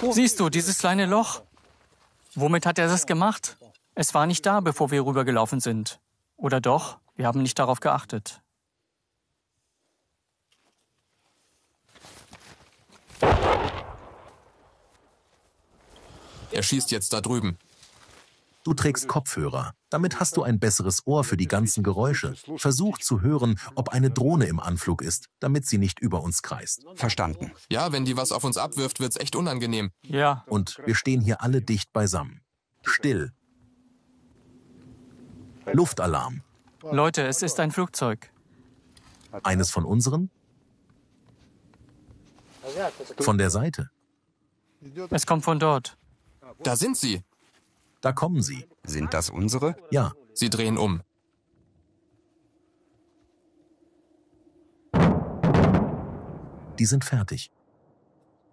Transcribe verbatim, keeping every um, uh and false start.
Siehst du, dieses kleine Loch? Womit hat er das gemacht? Es war nicht da, bevor wir rübergelaufen sind. Oder doch? Wir haben nicht darauf geachtet. Er schießt jetzt da drüben. Du trägst Kopfhörer. Damit hast du ein besseres Ohr für die ganzen Geräusche. Versuch zu hören, ob eine Drohne im Anflug ist, damit sie nicht über uns kreist. Verstanden. Ja, wenn die was auf uns abwirft, wird's echt unangenehm. Ja. Und wir stehen hier alle dicht beisammen. Still. Luftalarm. Leute, es ist ein Flugzeug. Eines von unseren? Von der Seite. Es kommt von dort. Da sind sie. Da kommen sie. Sind das unsere? Ja. Sie drehen um. Die sind fertig.